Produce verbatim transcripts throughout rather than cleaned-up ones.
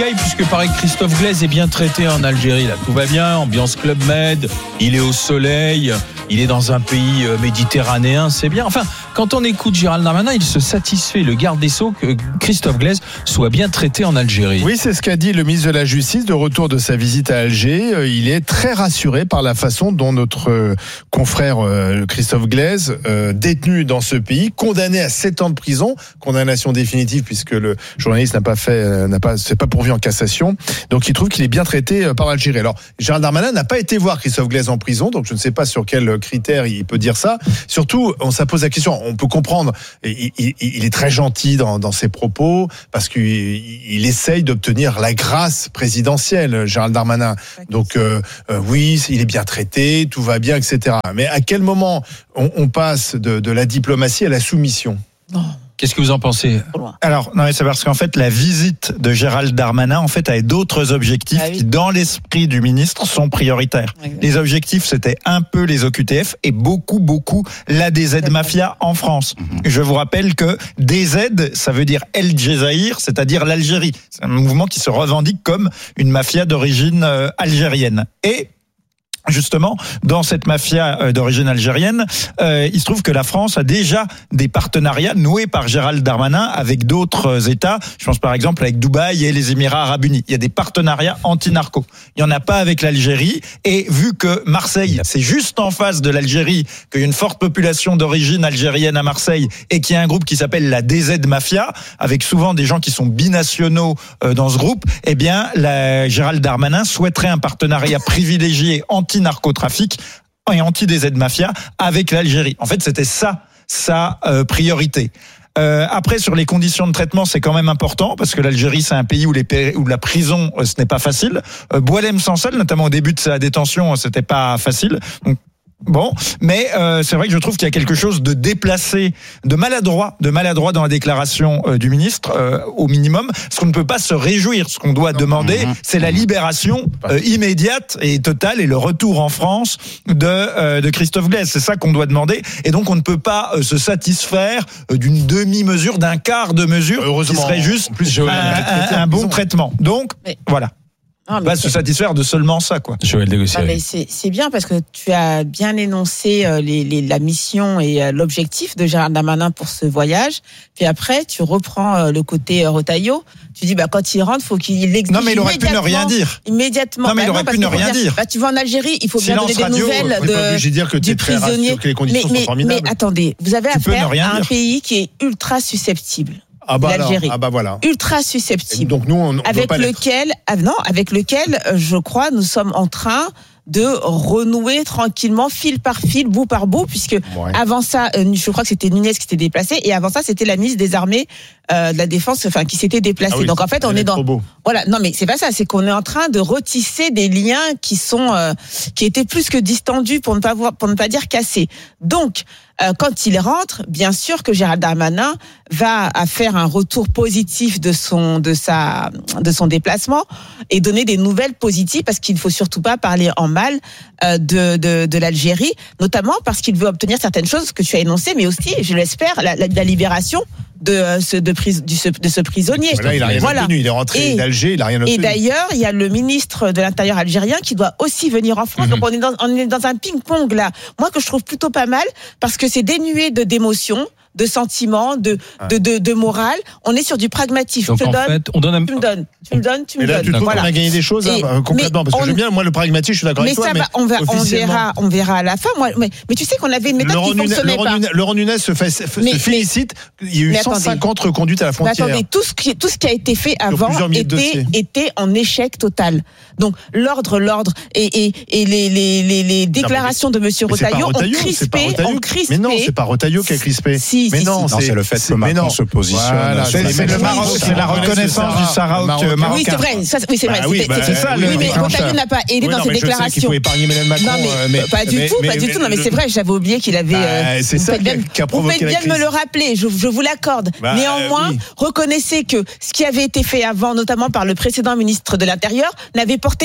Puisque paraît que Christophe Glaise est bien traité en Algérie, là tout va bien, ambiance Club Med, il est au soleil, il est dans un pays méditerranéen, c'est bien. Enfin, quand on écoute Gérald Darmanin, il se satisfait, le garde des Sceaux, que Christophe Glaise soit bien traité en Algérie. Oui, c'est ce qu'a dit le ministre de la Justice de retour de sa visite à Alger. Il est très rassuré par la façon dont notre confrère Christophe Glaise, détenu dans ce pays, condamné à sept ans de prison, condamnation définitive puisque le journaliste n'a pas fait, n'a pas, c'est pas pourvu en cassation. Donc il trouve qu'il est bien traité par l'Algérie. Alors Gérald Darmanin n'a pas été voir Christophe Glaise en prison, donc je ne sais pas sur quels critères il peut dire ça. Surtout, on ça pose la question. On peut comprendre. Il, il, il est très gentil dans, dans ses propos parce qu'il il essaye d'obtenir la grâce présidentielle, Gérald Darmanin. Donc euh, euh, oui, il est bien traité, tout va bien, et cetera. Mais à quel moment on, on passe de, de la diplomatie à la soumission ? Non. Qu'est-ce que vous en pensez ? Alors, non, mais c'est parce qu'en fait, la visite de Gérald Darmanin, en fait, avait d'autres objectifs ah oui. qui, dans l'esprit du ministre, sont prioritaires. Oui, oui. Les objectifs, c'était un peu les O Q T F et beaucoup, beaucoup l'A D Z Mafia en France. Mm-hmm. Je vous rappelle que D Z, ça veut dire El Djezaïr, c'est-à-dire l'Algérie. C'est un mouvement qui se revendique comme une mafia d'origine euh, algérienne. Et justement, dans cette mafia d'origine algérienne, euh, il se trouve que la France a déjà des partenariats noués par Gérald Darmanin avec d'autres États. Je pense par exemple avec Dubaï et les Émirats Arabes Unis. Il y a des partenariats anti-narco. Il n'y en a pas avec l'Algérie. Et vu que Marseille, c'est juste en face de l'Algérie, qu'il y a une forte population d'origine algérienne à Marseille et qu'il y a un groupe qui s'appelle la D Z Mafia, avec souvent des gens qui sont binationaux euh, dans ce groupe, eh bien, la, Gérald Darmanin souhaiterait un partenariat privilégié anti narcotrafic et anti-D Z Mafia avec l'Algérie. En fait, c'était ça, sa euh, priorité. Euh, après, sur les conditions de traitement, c'est quand même important parce que l'Algérie, c'est un pays où, les, où la prison, euh, ce n'est pas facile. Euh, Boualem Sansal, notamment au début de sa détention, c'était pas facile. Donc, Bon, mais euh, c'est vrai que je trouve qu'il y a quelque chose de déplacé, de maladroit, de maladroit dans la déclaration euh, du ministre, euh, au minimum. Ce qu'on ne peut pas se réjouir, ce qu'on doit demander, c'est la libération euh, immédiate et totale et le retour en France de euh, de Christophe Glaise. C'est ça qu'on doit demander. Et donc on ne peut pas euh, se satisfaire euh, d'une demi-mesure, d'un quart de mesure, Heureusement, qui serait juste plus, un, un, un bon traitement. Donc mais... voilà. Non, pas se satisfaire de seulement ça, quoi. Non, mais c'est, c'est bien parce que tu as bien énoncé euh, les, les, la mission et euh, l'objectif de Gérald Darmanin pour ce voyage. Puis après, tu reprends euh, le côté euh, Retailleau. Tu dis, bah, quand il rentre, faut qu'il l'exige. Non, mais il aurait pu ne rien dire. Immédiatement. Non, mais bah, il aurait non, pu ne rien dire. Bah, tu vas en Algérie, il faut Silence bien donner radio, des nouvelles de, dire que du prisonnier. Que les conditions mais, sont formidables. mais attendez, vous avez tu affaire à un dire. pays qui est ultra susceptible. Ah bah l'Algérie, alors, ah bah voilà. ultra susceptible. Donc nous, on, on avec pas lequel, ah non, avec lequel, je crois, nous sommes en train de renouer tranquillement, fil par fil, bout par bout, puisque ouais. avant ça, je crois que c'était Nunez qui s'était déplacé, et avant ça, c'était la ministre des Armées euh, de la Défense, enfin, qui s'était déplacée. Ah oui, donc en fait, on est dans, voilà, non mais c'est pas ça, c'est qu'on est en train de retisser des liens qui sont, euh, qui étaient plus que distendus, pour ne pas voir, pour ne pas dire cassés. Donc, euh, quand il rentre, bien sûr que Gérald Darmanin va à faire un retour positif de son, de sa, de son déplacement et donner des nouvelles positives, parce qu'il ne faut surtout pas parler en mal euh, de, de, de l'Algérie, notamment parce qu'il veut obtenir certaines choses que tu as énoncées, mais aussi, je l'espère, la, la, la libération de ce, de, prise, du, de ce prisonnier. Là, il a rien voilà. obtenu. Il est rentré et, d'Alger, il a rien obtenu. Et d'ailleurs, il y a le ministre de l'Intérieur algérien qui doit aussi venir en France. Mm-hmm. Donc on est, dans, on est dans un ping-pong là. Moi, que je trouve plutôt pas mal, parce que c'est dénué de d'émotions, de sentiments, de, ah. de, de, de morale. On est sur du pragmatisme. Donc, je te en donne, fait, on donne un... tu me donnes, tu me donnes, tu me mais là, donnes. Tu trouves voilà. qu'on a gagné des choses et, hein, concrètement, parce que on... j'aime bien, moi, le pragmatisme, je suis d'accord mais avec toi. Ça mais va, on, va, on, verra, on verra à la fin. Moi, mais, mais tu sais qu'on avait une méthode Laurent qui ne fonctionnait Laurent pas. Nunez, Laurent Nunez se, fait, se mais, félicite. Il y a eu cent cinquante reconduites à la frontière. Mais attendez, tout ce, qui, tout ce qui a été fait avant était, était en échec total. Donc, l'ordre, l'ordre et, et, et les, les, les, les déclarations non, mais, de M. Retailleau ont crispé. Mais non, c'est pas Retailleau qui a crispé. Si, mais non, c'est le fait que Macron se positionne. Voilà, c'est, c'est, le Maroc, c'est la reconnaissance du Sahara marocain. Oui, c'est vrai. Ça, oui, c'est vrai. Bah oui, bah, c'est ça. Oui, le mais Retailleau n'a pas aidé oui, dans non, ses déclarations. Je sais qu'il faut épargner Emmanuel Macron. Non, mais, mais pas du mais, tout, mais, pas du mais, tout. Non, mais c'est vrai. J'avais oublié qu'il avait. Bah, c'est ça bien, qui a provoqué Vous faites bien de me le rappeler. Je, je vous l'accorde. Bah, Néanmoins, oui. reconnaissez que ce qui avait été fait avant, notamment par le précédent ministre de l'Intérieur, n'avait porté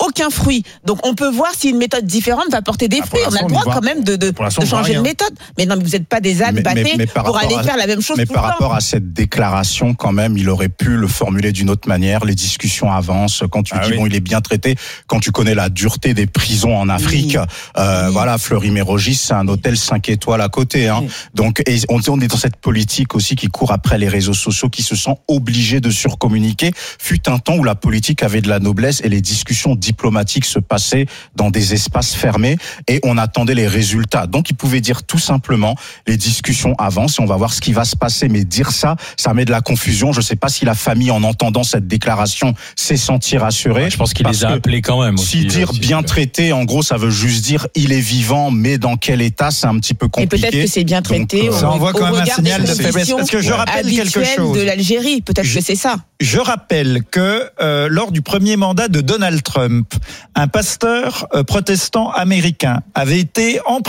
aucun fruit. Donc on peut voir si une méthode différente va porter des ah, fruits. On a le droit quand même de, de, de changer de méthode. Mais non, mais vous n'êtes pas des ânes battés pour aller à, faire la même chose. Mais tout par le rapport temps. à cette déclaration, quand même, il aurait pu le formuler d'une autre manière. Les discussions avancent. Quand tu ah dis oui. bon, il est bien traité. Quand tu connais la dureté des prisons en Afrique, oui. Euh, oui. voilà, Fleury-Mérogis, c'est un hôtel cinq étoiles à côté. Hein. Oui. Donc, et on, on est dans cette politique aussi qui court après les réseaux sociaux, qui se sent obligés de surcommuniquer. Fut un temps où la politique avait de la noblesse et les discussions diplomatiques se passaient dans des espaces fermés et on attendait les résultats. Donc, il pouvait dire tout simplement, les discussions avancent et on va voir ce qui va se passer. Mais dire ça, ça met de la confusion. Je ne sais pas si la famille, en entendant cette déclaration, s'est sentie rassurée. Ouais, je pense qu'il les a appelés quand même. Si dire aussi, bien traité, en gros, ça veut juste dire il est vivant, mais dans quel état, c'est un petit peu compliqué. Et peut-être que c'est bien traité. Donc, on ça envoie quand même un signal de faiblesse. Parce que je rappelle quelque chose. De l'Algérie, peut-être je, que c'est ça. Je rappelle que euh, lors du premier mandat de Donald Trump, un pasteur euh, protestant américain avait été emprisonné